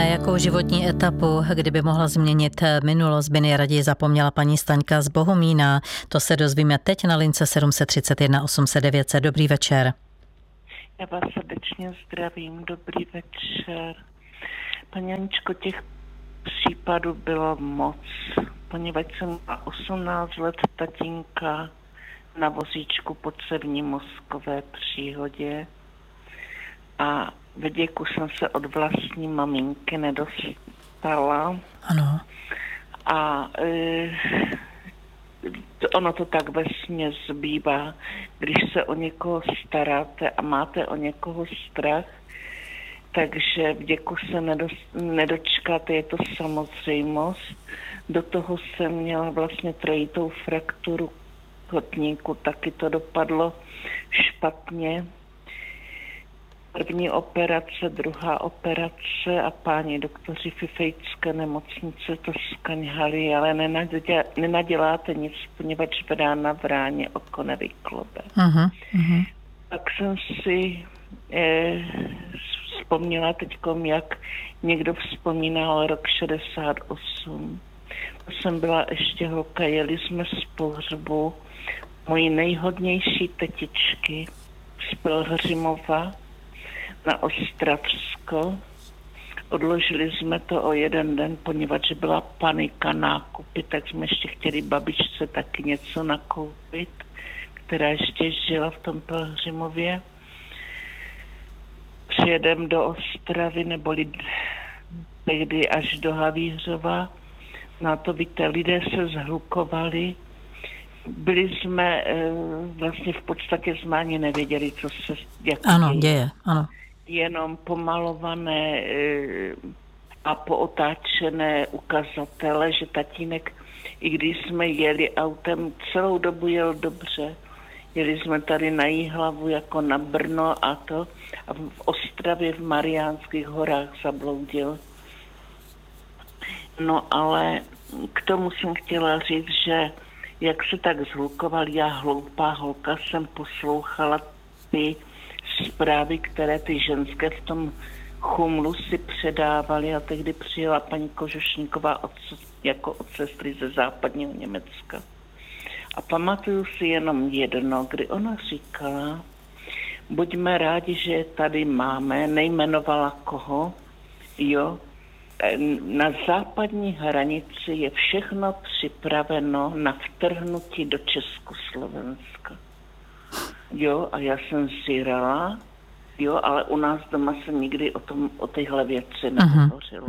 Na jakou životní etapu, kdyby mohla změnit minulost, by nejraději zapomněla paní Staňka z Bohumína? To se dozvíme teď na lince 731 800 900. Dobrý večer. Já vás srdečně zdravím, dobrý večer. Paní Aničko, těch případů bylo moc, poněvadž jsem měla 18 let tatínka na vozíčku po cévní mozkové příhodě a ve věku jsem se od vlastní maminky nedostala. Ano. A ono to tak vesměs bývá, když se o někoho staráte a máte o někoho strach, takže v věku se nedočkáte, je to samozřejmost. Do toho jsem měla vlastně trojitou frakturu kotníku, taky to dopadlo špatně. První operace, druhá operace a páni doktoři Fifejcké nemocnice to skaňhali, ale nenaděláte nic, poněvadž rána v ráně oko nevyklope. Pak jsem si vzpomněla teďkom, jak někdo vzpomínal rok 68. To jsem byla ještě holka, jeli jsme z pohřbu mojí nejhodnější tetičky z Pelhřimova na Ostravsko. Odložili jsme to o jeden den, poněvadž byla panika nákupy, tak jsme ještě chtěli babičce taky něco nakoupit, která ještě žila v tom Pelhřimově. Přijedem do Ostravy, neboli tehdy až do Havířova. Na to víte, lidé se zhlukovali. Byli jsme, vlastně v podstatě jsme ani nevěděli, co se děje. Ano. Jenom pomalované a pootáčené ukazatele, že tatínek, i když jsme jeli autem, celou dobu jel dobře. Jeli jsme tady na Jihlavu jako na Brno a to a v Ostravě v Mariánských horách zabloudil. No ale k tomu jsem chtěla říct, že jak se tak zhlukoval, já hloupá holka jsem poslouchala ty zprávy, které ty ženské v tom chumlu si předávaly a tehdy přijela paní Kožušníková jako od sestry ze západního Německa. A pamatuju si jenom jedno, kdy ona říkala, buďme rádi, že je tady máme, nejmenovala koho, jo, na západní hranici je všechno připraveno na vtrhnutí do Československa. Jo, a já jsem zírala, jo, ale u nás doma se nikdy o téhle věci nehovořilo.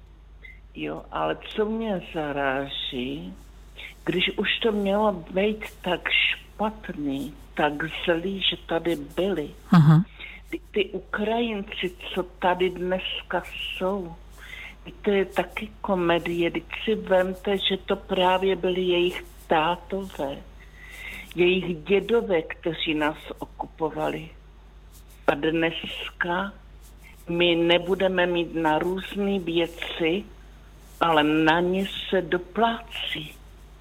Jo, ale co mě zaráží, když už to mělo být tak špatný, tak zlý, že tady byli. Ty Ukrajinci, co tady dneska jsou, to je taky komedie. Teď si vemte, že to právě byli jejich tátové, jejich dědové, kteří nás okupovali. A dneska my nebudeme mít na různé věci, ale na ně se doplácí.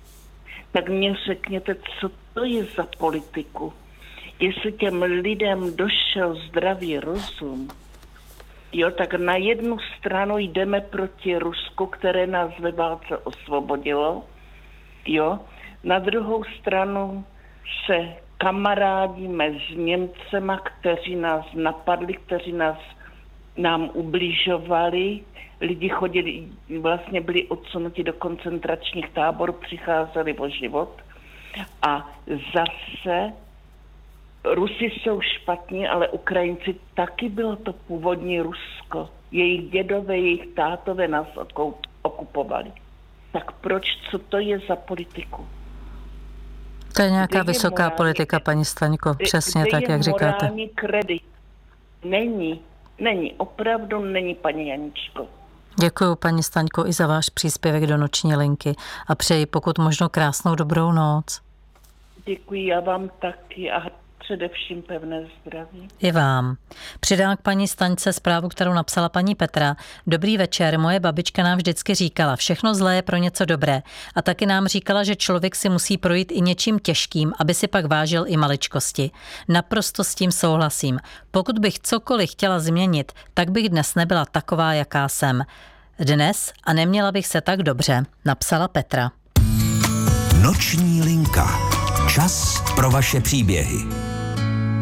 Tak mě řekněte, co to je za politiku. Jestli těm lidem došel zdravý rozum, jo, tak na jednu stranu jdeme proti Rusku, které nás ve válce osvobodilo, jo, na druhou stranu se kamarádíme s Němcema, kteří nás napadli, kteří nám ubližovali, lidi chodili, vlastně byli odsunuti do koncentračních táborů, přicházeli o život a zase Rusi jsou špatní, ale Ukrajinci taky bylo to původní Rusko. Jejich dědové, jejich tátové nás okupovali. Tak proč, co to je za politiku? To je nějaká vysoká politika, paní Staňko, přesně tak, jak říkáte. Morální kredit. Není, opravdu není, paní Janičko. Děkuji, paní Staňko, i za váš příspěvek do noční linky a přeji pokud možno krásnou dobrou noc. Děkuji, já vám taky a především pevné zdraví. I vám. Přidám k paní Staňce zprávu, kterou napsala paní Petra. Dobrý večer, moje babička nám vždycky říkala, všechno zlé je pro něco dobré. A taky nám říkala, že člověk si musí projít i něčím těžkým, aby si pak vážil i maličkosti. Naprosto s tím souhlasím. Pokud bych cokoliv chtěla změnit, tak bych dnes nebyla taková, jaká jsem. Dnes a neměla bych se tak dobře, napsala Petra. Noční linka. Čas pro vaše příběhy.